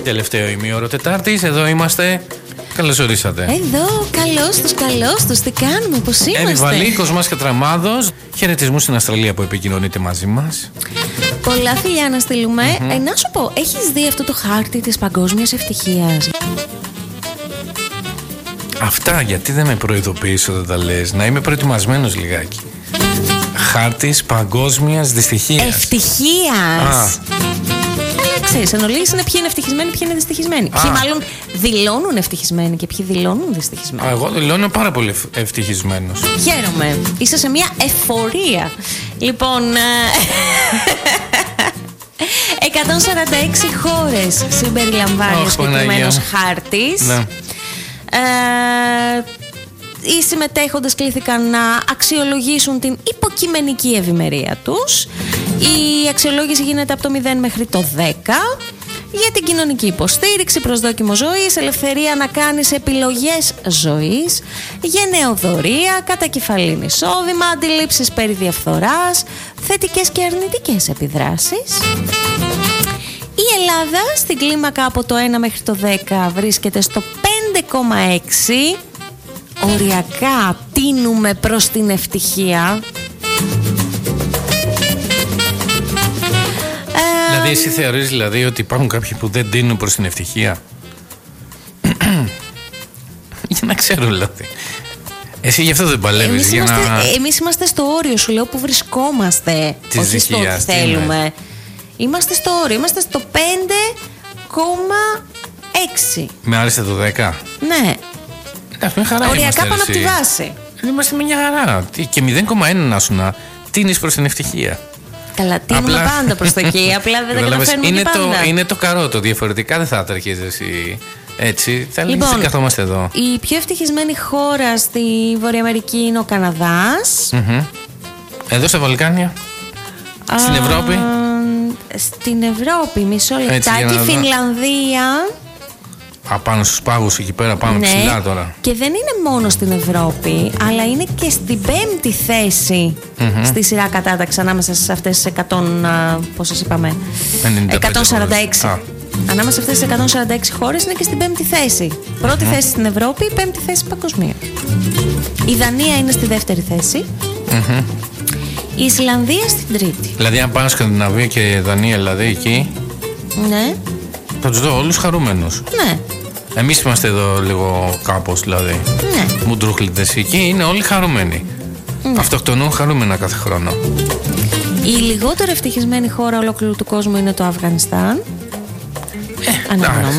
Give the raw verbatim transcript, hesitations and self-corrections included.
τελευταίο ημίωρο Τετάρτης. Εδώ είμαστε. Καλώς ορίσατε. Εδώ, καλώς τους, καλώς τους. Τι κάνουμε, πώς είμαστε? Έμι Βαλή, Κοσμάς και Τραμάδος. Χαιρετισμούς στην Αυστραλία που επικοινωνείτε μαζί μας. Πολλά φιλιά να στείλουμε. Mm-hmm. ε, να σου πω, έχεις δει αυτό το χάρτη της παγκόσμιας ευτυχίας? Αυτά γιατί δεν με προειδοποιείς όταν τα λες? Να είμαι προετοιμασμένος λιγάκι. Χάρτης παγκόσμιας δυστυχίας. Ευτυχίας. Αλλά ξέρεις, εν ολίγης είναι ποιοι είναι ευτυχισμένοι, ποιοι είναι δυστυχισμένοι. Α. Ποιοι μάλλον δηλώνουν ευτυχισμένοι και ποιοι δηλώνουν δυστυχισμένοι. Α, εγώ δηλώνω πάρα πολύ ευτυχισμένος. Χαίρομαι. Είσαι σε μια εφορία. Λοιπόν, εκατόν σαράντα έξι χώρες συμπεριλαμβάνει Oh, ο συγκεκριμένος χάρτης. Ναι. Ε, οι συμμετέχοντες κλήθηκαν να αξιολογήσουν την υποκειμενική ευημερία τους. Η αξιολόγηση γίνεται από το μηδέν μέχρι το δέκα. Για την κοινωνική υποστήριξη, προσδόκιμο ζωής, ελευθερία να κάνεις επιλογές ζωής, γενεοδορία, κατακεφαλήν εισόδημα, αντιλήψεις περί διαφθοράς, θετικές και αρνητικές επιδράσεις. Η Ελλάδα στην κλίμακα από το ένα μέχρι το δέκα βρίσκεται στο πέντε κόμμα έξι. Οριακά τίνουμε προς την ευτυχία. Δηλαδή εσύ θεωρείς δηλαδή ότι υπάρχουν κάποιοι που δεν τείνουν προς την ευτυχία? Για να ξέρω δηλαδή. Εσύ γι' αυτό δεν παλεύεις? Εμείς, για είμαστε, να... εμείς είμαστε στο όριο, σου λέω, που βρισκόμαστε. Της όχι στο δυστυχίας, ότι τι θέλουμε. είναι? Είμαστε στο όριο, είμαστε στο πέντε κόμμα έξι. Με άρεσε το δέκα. Ναι. Εντάξει, μια χαρά Οριακά είμαστε, πάνω από εσύ. τη βάση. Είμαστε μια χαρά. Τι, και μηδέν κόμμα ένα να σου να τίνεις προς την ευτυχία. Καλά, τίνουμε Απλά- πάντα προς τα εκεί. Απλά δεν τα Καταλάβες, καταφέρνουμε είναι και πάντα. το, είναι το καρότο. Διαφορετικά δεν θα τρέχεις εσύ έτσι. Θα Λοιπόν, λοιπόν, καθόμαστε εδώ. Η πιο ευτυχισμένη χώρα στη Βόρεια Αμερική είναι ο Καναδάς. Μμμ. Εδώ στα Βαλκάνια. Στην Α, Ευρώπη. Στην Ευρώπη, μισό Έτσι, για λεπτάκι. να δω. Φινλανδία. Απάνω στους πάγους εκεί πέρα, πάμε Ναι. ψηλά τώρα. Και δεν είναι μόνο στην Ευρώπη, αλλά είναι και στην πέμπτη θέση Μμμ. στη σειρά κατάταξη ανάμεσα σε αυτές τις εκατό, πόσες είπαμε, ενενήντα πέντε εκατόν σαράντα έξι. χώρες. Ανάμεσα σε αυτές τις εκατόν σαράντα έξι χώρες είναι και στην πέμπτη θέση. Πρώτη θέση στην Ευρώπη, πέμπτη θέση παγκοσμίως. Η Δανία είναι στη δεύτερη θέση. Μμμ. Η Ισλανδία στην τρίτη. Δηλαδή αν πάνε Σκανδιναβία και Δανία δηλαδή εκεί, Ναι, θα τους δω όλους χαρούμενους. ναι, Εμείς είμαστε εδώ λίγο κάπως δηλαδή. ναι. Μουντρούχλητες. Εκεί είναι όλοι χαρούμενοι. Αυτοκτονούν χαρούμενα κάθε χρόνο. Η λιγότερο ευτυχισμένη χώρα ολόκληρου του κόσμου είναι το Αφγανιστάν. Ε, Αναγνώμη.